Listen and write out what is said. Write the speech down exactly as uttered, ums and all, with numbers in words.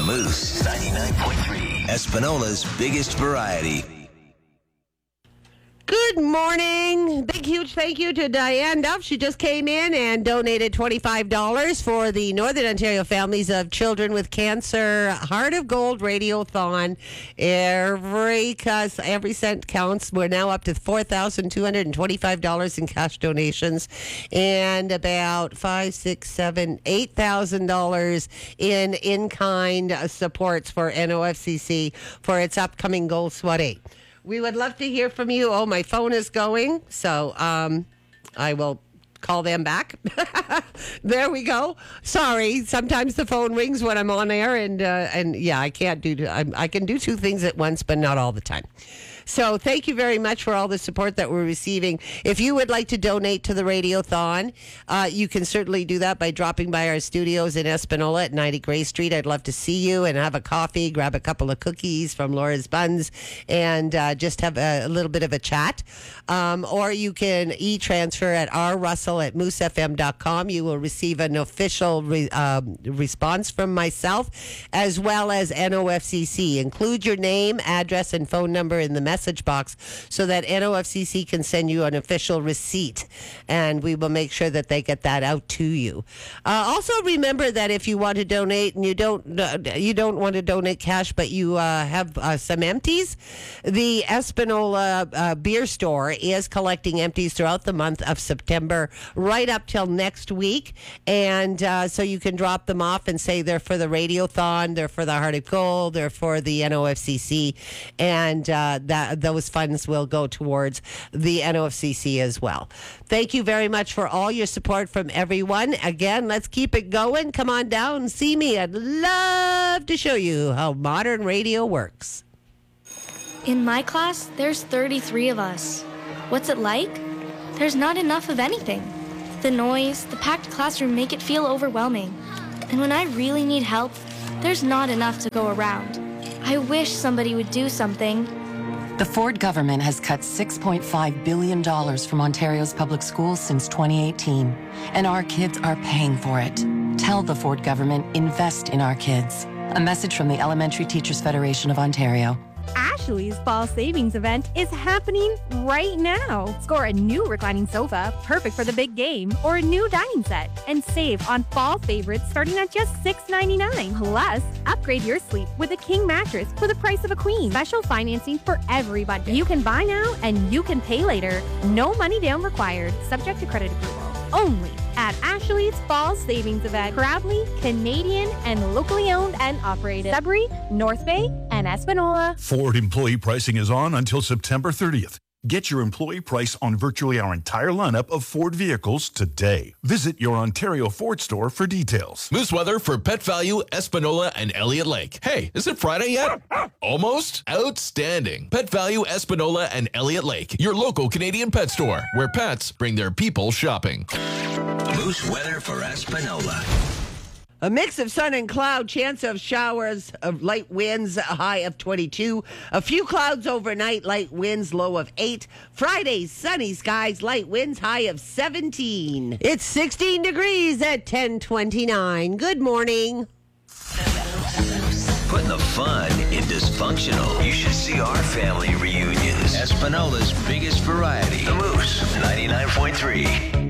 Moose ninety-nine point three, Espinola's biggest variety. Good morning. Big, huge thank you to Diane Duff. She just came in and donated twenty-five dollars for the Northern Ontario Families of Children with Cancer Heart of Gold Radiothon. Every, cause every cent counts. We're now up to four thousand two hundred twenty-five dollars in cash donations and about five, six, seven, eight thousand dollars in in-kind supports for N O F C C for its upcoming Gold Sweaty. We would love to hear from you. Oh, my phone is going, so um, I will call them back. There we go. Sorry, sometimes the phone rings when I'm on air, and uh, and yeah, I can't do. I, I can do two things at once, but not all the time. So thank you very much for all the support that we're receiving. If you would like to donate to the Radiothon, uh, you can certainly do that by dropping by our studios in Espinola at ninety Gray Street. I'd love to see you and have a coffee, grab a couple of cookies from Laura's Buns, and uh, just have a, a little bit of a chat. Um, or you can e-transfer at r russell at moose f m dot com. You will receive an official re, um, response from myself, as well as N O F C C. Include your name, address, and phone number in the message box so that N O F C C can send you an official receipt, and we will make sure that they get that out to you. Uh, also, remember that if you want to donate and you don't uh, you don't want to donate cash, but you uh, have uh, some empties, the Espinola uh, Beer Store is collecting empties throughout the month of September, right up till next week, and uh, so you can drop them off and say they're for the Radiothon, they're for the Heart of Gold, they're for the N O F C C, and uh, that those funds will go towards the N O F C C as well. Thank you very much for all your support from everyone. Again, let's keep it going. Come on down and see me. I'd love to show you how modern radio works. In my class, there's thirty-three of us. What's it like? There's not enough of anything. The noise, the packed classroom make it feel overwhelming. And when I really need help, there's not enough to go around. I wish somebody would do something. The Ford government has cut six point five billion dollars from Ontario's public schools since twenty eighteen, and our kids are paying for it. Tell the Ford government, invest in our kids. A message from the Elementary Teachers Federation of Ontario. Ashley's Fall Savings event is happening right now. Score a new reclining sofa, perfect for the big game, or a new dining set, and save on fall favorites starting at just six ninety-nine. Plus, upgrade your sleep with a king mattress for the price of a queen. Special financing for every budget. You can buy now and you can pay later. No money down required, subject to credit approval. Only at Ashley's Fall Savings event. Proudly Canadian and locally owned and operated. Sudbury, North Bay, and Espanola. Ford employee pricing is on until September thirtieth. Get your employee price on virtually our entire lineup of Ford vehicles today. Visit your Ontario Ford store for details. Moose weather for Pet Value, Espanola, and Elliott Lake. Hey, is it Friday yet? Almost? Outstanding. Pet Value, Espanola, and Elliott Lake, your local Canadian pet store, where pets bring their people shopping. Moose weather for Espanola. A mix of sun and cloud, chance of showers, of light winds, a high of twenty-two. A few clouds overnight, light winds, low of eight. Friday, sunny skies, light winds, high of seventeen. It's sixteen degrees at ten twenty-nine. Good morning. Putting the fun in dysfunctional. You should see our family reunions. Espinola's biggest variety. The Moose ninety-nine point three.